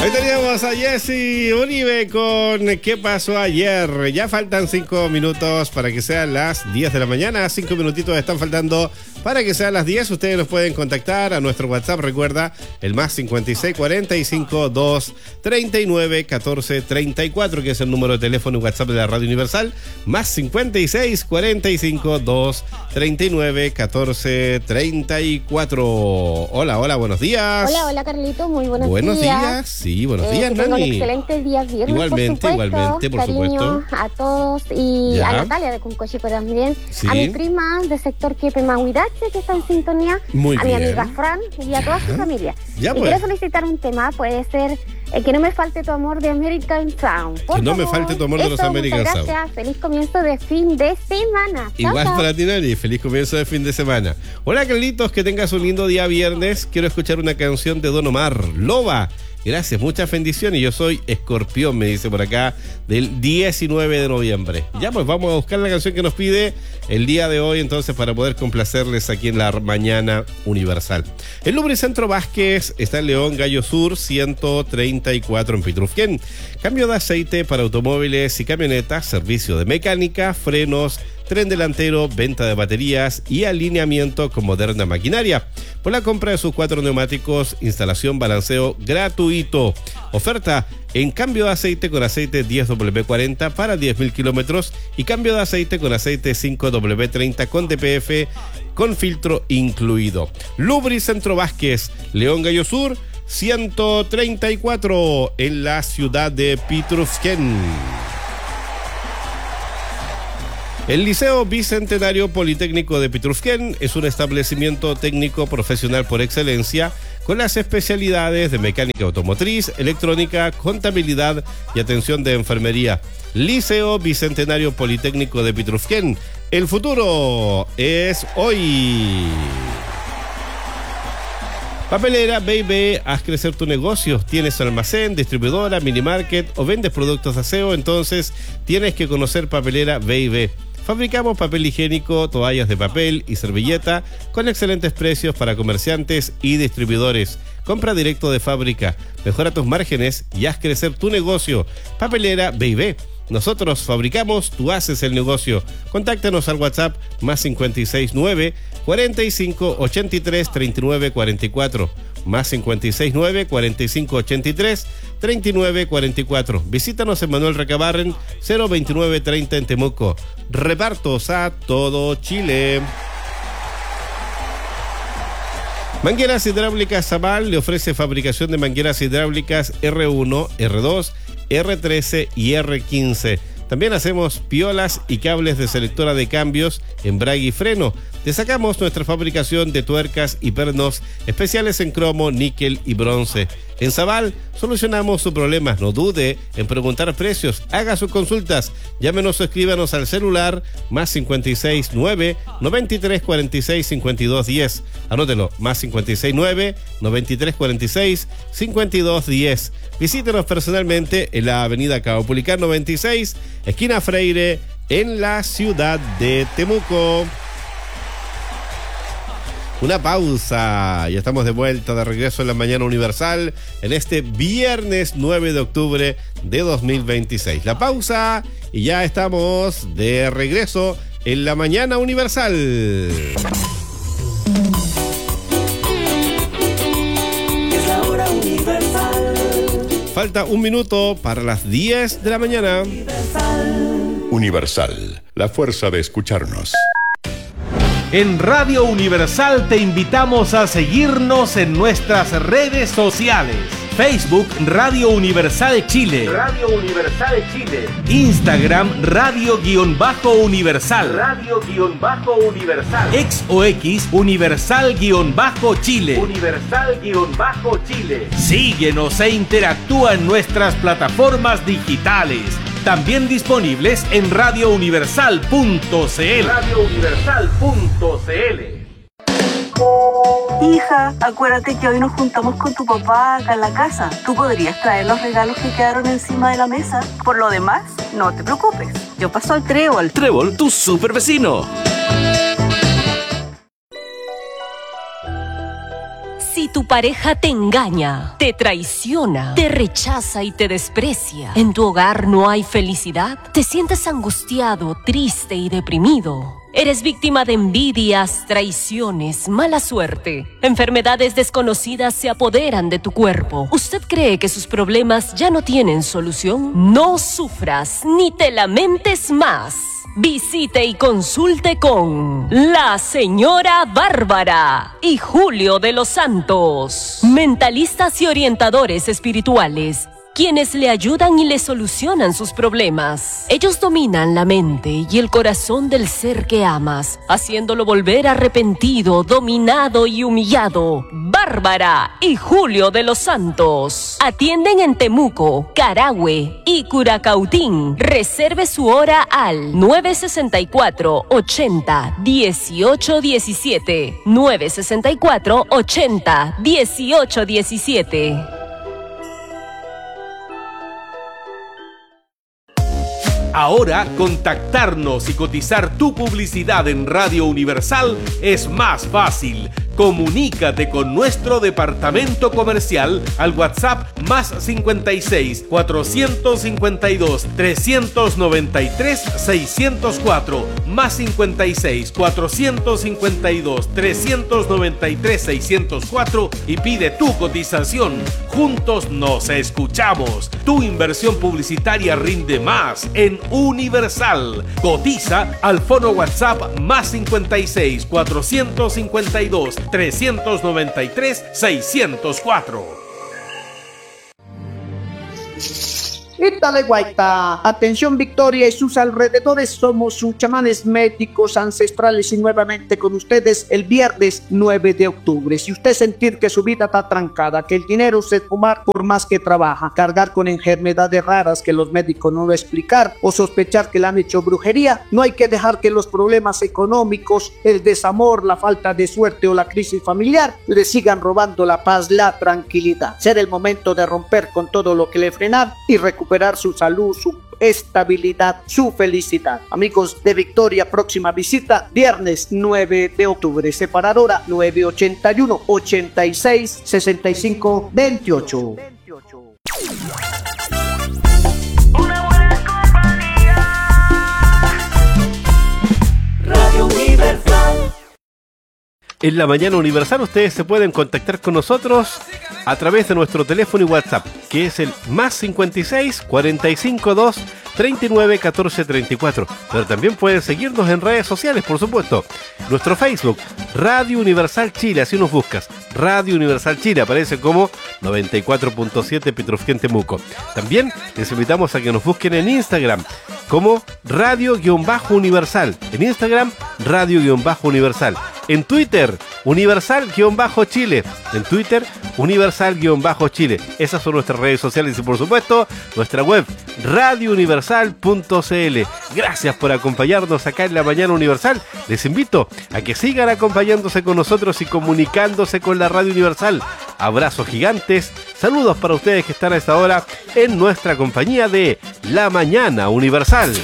Hoy teníamos a Jessy Uribe con ¿Qué pasó ayer? Ya faltan 5 minutos para que sean las 10 de la mañana. 5 minutitos están faltando para que sean las 10. Ustedes nos pueden contactar a nuestro WhatsApp. Recuerda, el más 56 45 2 39 14 34, que es el número de teléfono y WhatsApp de la Radio Universal. Más 56 45 2 39 14 34. Hola, buenos días. Hola, Carlito, muy buenos días. Buenos días, sí, buenos días, Nani. Un excelente día viernes, Igualmente, por cariño supuesto. a todos y Ya. a Natalia de Cuncochico también. Sí. A mi prima del sector Quepe Mahuirache, que está en sintonía. Muy a bien. mi amiga Fran y a toda su familia. Ya, y pues. quiero solicitar un tema, puede ser Que no me falte tu amor de American Sound. Por Que no me favor. falte tu amor de los Eso, American muchas Sound. gracias. Feliz comienzo de fin de semana. Chao, Igual chao. para ti, Nani. Feliz comienzo de fin de semana. Hola, Carlitos, que tengas un lindo día viernes. Quiero escuchar una canción de Don Omar, Loba. Gracias, muchas bendiciones. Yo soy Escorpión, me dice por acá, del 19 de noviembre. Ya, pues vamos a buscar la canción que nos pide el día de hoy, entonces, para poder complacerles aquí en la Mañana Universal. El Lubricentro Vázquez está en León, Gallo Sur, 134 en Pitrufquén. Cambio de aceite para automóviles y camionetas, servicio de mecánica, frenos, tren delantero, venta de baterías y alineamiento con moderna maquinaria. Por la compra de sus 4 neumáticos, instalación, balanceo gratuito. Oferta en cambio de aceite con aceite 10W40 para 10.000 kilómetros y cambio de aceite con aceite 5W30 con DPF con filtro incluido. Lubricentro Vázquez, León, Gallo Sur, 134 en la ciudad de Pitrufquén. El Liceo Bicentenario Politécnico de Pitrufquén es un establecimiento técnico profesional por excelencia con las especialidades de mecánica automotriz, electrónica, contabilidad y atención de enfermería. Liceo Bicentenario Politécnico de Pitrufquén. El futuro es hoy. Papelera B&B, haz crecer tu negocio. ¿Tienes almacén, distribuidora, minimarket o vendes productos de aseo? Entonces tienes que conocer Papelera B&B. Fabricamos papel higiénico, toallas de papel y servilleta con excelentes precios para comerciantes y distribuidores. Compra directo de fábrica, mejora tus márgenes y haz crecer tu negocio. Papelera B&B. Nosotros fabricamos, tú haces el negocio. Contáctanos al WhatsApp más 569 45 83 39 44. Más 569 45 83 39 44. Visítanos en Manuel Recabarren 029 30 en Temuco. Repartos a todo Chile. Mangueras Hidráulicas Zamal le ofrece fabricación de mangueras hidráulicas R1, R2, R13 y R15. También hacemos piolas y cables de selectora de cambios, embrague y freno. Te sacamos nuestra fabricación de tuercas y pernos especiales en cromo, níquel y bronce. En Zaval solucionamos su problema. No dude en preguntar precios. Haga sus consultas. Llámenos o escríbanos al celular más 569 93 46 52 10. Anótelo, más 569 93 46 52 10. Visítenos personalmente en la avenida Caupolicán 96, esquina Freire, en la ciudad de Temuco. Una pausa, ya estamos de vuelta, de regreso en la Mañana Universal en este viernes 9 de octubre de 2026. La pausa y ya estamos de regreso en la Mañana Universal. Es la hora universal. Falta un minuto para las 10 de la mañana. Universal, la fuerza de escucharnos. En Radio Universal te invitamos a seguirnos en nuestras redes sociales. Facebook Radio Universal Chile. Radio Universal Chile. Instagram Radio-Universal. Radio-Universal. Ex o X Universal-Chile. Universal-Chile. Síguenos e interactúa en nuestras plataformas digitales. También disponibles en radiouniversal.cl. radiouniversal.cl. Hija, acuérdate que hoy nos juntamos con tu papá acá en la casa. Tú podrías traer los regalos que quedaron encima de la mesa. Por lo demás, no te preocupes. Yo paso al Trébol. Trébol, tu super vecino. Si tu pareja te engaña, te traiciona, te rechaza y te desprecia, ¿en tu hogar no hay felicidad? ¿Te sientes angustiado, triste y deprimido? ¿Eres víctima de envidias, traiciones, mala suerte? Enfermedades desconocidas se apoderan de tu cuerpo. ¿Usted cree que sus problemas ya no tienen solución? No sufras ni te lamentes más. Visite y consulte con la señora Bárbara y Julio de los Santos, mentalistas y orientadores espirituales, quienes le ayudan y le solucionan sus problemas. Ellos dominan la mente y el corazón del ser que amas, haciéndolo volver arrepentido, dominado y humillado. Bárbara y Julio de los Santos atienden en Temuco, Carahue y Curacautín. Reserve su hora al 964-80-1817. 964-80-1817. Ahora, contactarnos y cotizar tu publicidad en Radio Universal es más fácil. Comunícate con nuestro departamento comercial al WhatsApp más 56 452 393 604 más 56 452 393 604 y pide tu cotización. Juntos nos escuchamos. Tu inversión publicitaria rinde más en Universal. Cotiza al fono WhatsApp más 56 452 393 604. Ítale Guaita, atención Victoria y sus alrededores, somos sus chamanes médicos ancestrales y nuevamente con ustedes el viernes 9 de octubre. Si usted sentir que su vida está trancada, que el dinero se fumar por más que trabaja, cargar con enfermedades raras que los médicos no lo explicar o sospechar que le han hecho brujería, no hay que dejar que los problemas económicos, el desamor, la falta de suerte o la crisis familiar le sigan robando la paz, la tranquilidad. Será el momento de romper con todo lo que le frenar y recuperar su salud, su estabilidad, su felicidad. Amigos de Victoria, próxima visita viernes 9 de octubre. Separadora 981 86 65 28. Una buena compañía. Radio Universal. En la mañana Universal ustedes se pueden contactar con nosotros a través de nuestro teléfono y WhatsApp, que es el más 56 45 2 39 14 34. Pero también pueden seguirnos en redes sociales, por supuesto. Nuestro Facebook, Radio Universal Chile, así nos buscas. Radio Universal Chile, aparece como 94.7 Petrofén Temuco. También les invitamos a que nos busquen en Instagram como Radio-Universal. En Instagram, Radio-Universal. En Twitter, Universal-Chile. En Twitter, Universal-Chile. Esas son nuestras redes sociales y por supuesto, nuestra web, radiouniversal.cl. Gracias por acompañarnos acá en la Mañana Universal. Les invito a que sigan acompañándose con nosotros y comunicándose con la Radio Universal. Abrazos gigantes. Saludos para ustedes que están a esta hora en nuestra compañía de La Mañana Universal.